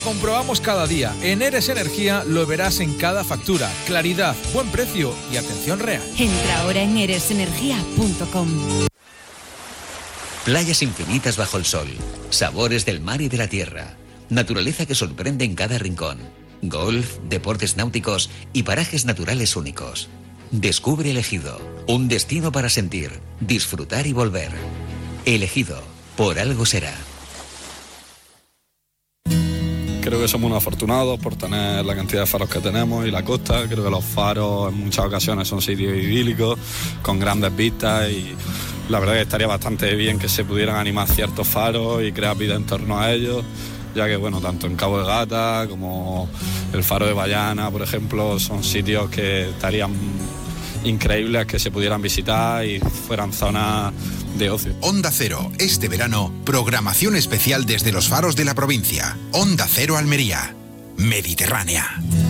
Comprobamos cada día. En Eres Energía lo verás en cada factura. Claridad, buen precio y atención real. Entra ahora en eresenergia.com. Playas infinitas bajo el sol, sabores del mar y de la tierra, naturaleza que sorprende en cada rincón, golf, deportes náuticos y parajes naturales únicos. Descubre El Ejido, un destino para sentir, disfrutar y volver. El Ejido, por algo será. Creo que somos unos afortunados por tener la cantidad de faros que tenemos y la costa. Creo que los faros en muchas ocasiones son sitios idílicos, con grandes vistas, y la verdad que estaría bastante bien que se pudieran animar ciertos faros y crear vida en torno a ellos, ya que bueno, tanto en Cabo de Gata como el faro de Bayana, por ejemplo, son sitios que estarían increíbles que se pudieran visitar y fueran zonas de ocio. Onda Cero, este verano, programación especial desde los faros de la provincia. Onda Cero Almería, Mediterránea.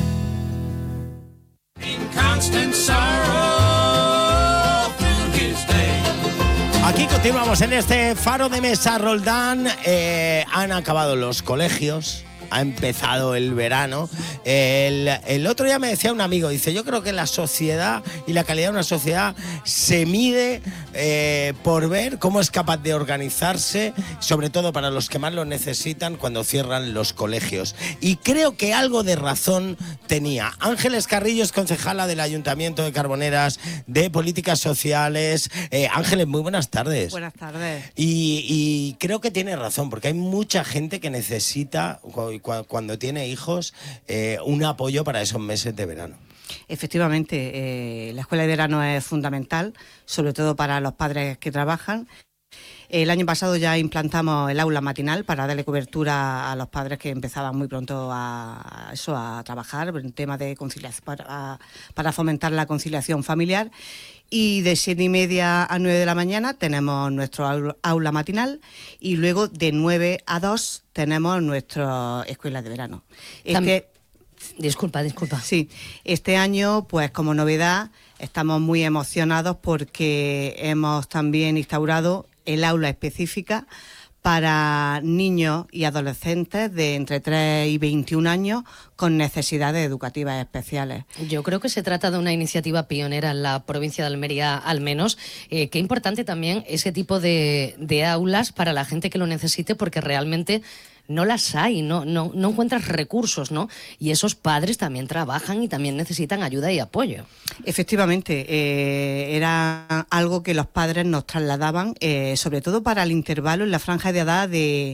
Aquí continuamos en este faro de Mesa Roldán. Han acabado los colegios. Ha empezado el verano. El otro día me decía un amigo, dice, yo creo que la sociedad y la calidad de una sociedad se mide por ver cómo es capaz de organizarse, sobre todo para los que más lo necesitan cuando cierran los colegios. Y creo que algo de razón tenía. Ángeles Carrillo es concejala del Ayuntamiento de Carboneras de Políticas Sociales. Ángeles, muy buenas tardes. Buenas tardes. Y creo que tiene razón, porque hay mucha gente que necesita, cuando tiene hijos, un apoyo para esos meses de verano. Efectivamente, la escuela de verano es fundamental, sobre todo para los padres que trabajan. El año pasado ya implantamos el aula matinal para darle cobertura a los padres que empezaban muy pronto a trabajar, en tema de conciliación, para fomentar la conciliación familiar. Y de 7:30 a 9 de la mañana tenemos nuestro aula matinal, y luego de 9 a 2 tenemos nuestra escuela de verano. Disculpa. Sí, este año, pues como novedad, estamos muy emocionados porque hemos también instaurado el aula específica para niños y adolescentes de entre 3 y 21 años con necesidades educativas especiales. Yo creo que se trata de una iniciativa pionera en la provincia de Almería, al menos. Qué importante también ese tipo de aulas para la gente que lo necesite, porque realmente no las hay, no encuentras recursos, ¿no? Y esos padres también trabajan y también necesitan ayuda y apoyo. Efectivamente, era algo que los padres nos trasladaban, sobre todo para el intervalo en la franja de edad de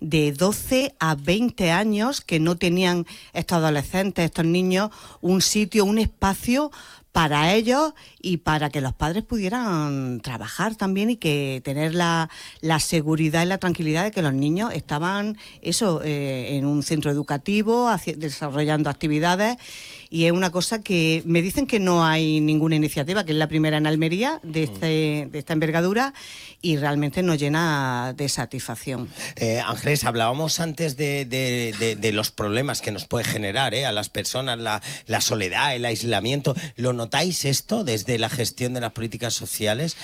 12 a 20 años, que no tenían estos adolescentes, estos niños, un sitio, un espacio para ellos y para que los padres pudieran trabajar también, y que tener la seguridad y la tranquilidad de que los niños estaban en un centro educativo desarrollando actividades. Y es una cosa que me dicen que no hay ninguna iniciativa, que es la primera en Almería de esta envergadura, y realmente nos llena de satisfacción. Ángeles, hablábamos antes de los problemas que nos puede generar a las personas la soledad, el aislamiento. ¿Lo notáis esto desde la gestión de las políticas sociales?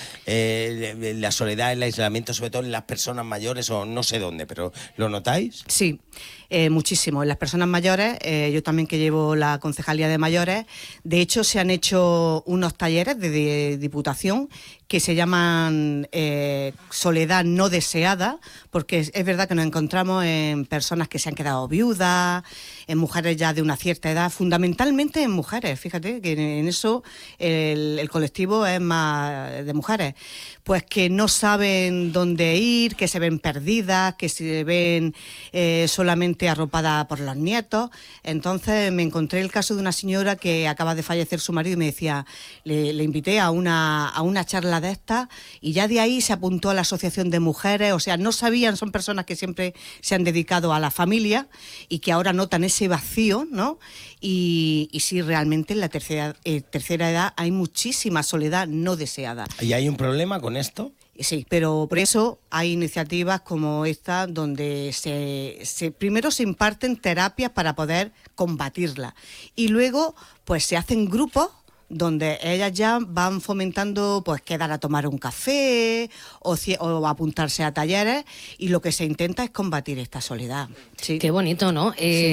La soledad, el aislamiento, sobre todo en las personas mayores, o no sé dónde, pero ¿lo notáis? Sí, muchísimo. En las personas mayores, yo también, que llevo la concejalía de mayores, de hecho se han hecho unos talleres de Diputación que se llaman soledad no deseada, porque es verdad que nos encontramos en personas que se han quedado viudas, en mujeres ya de una cierta edad, fundamentalmente en mujeres. Fíjate que en eso el colectivo es más de mujeres, pues que no saben dónde ir, que se ven perdidas, que se ven solamente arropadas por los nietos. Entonces me encontré el caso de una señora que acaba de fallecer su marido, y me decía, le invité a una charla de estas, y ya de ahí se apuntó a la asociación de mujeres. O sea, no sabían, son personas que siempre se han dedicado a la familia y que ahora notan ese vacío, ¿no? Y sí, realmente en la tercera edad hay muchísima soledad no deseada. ¿Y hay un problema con esto? Sí, pero por eso hay iniciativas como esta, donde primero se imparten terapias para poder combatirla, y luego pues se hacen grupos donde ellas ya van fomentando pues quedar a tomar un café o apuntarse a talleres, y lo que se intenta es combatir esta soledad. Sí. Qué bonito, ¿no? Sí.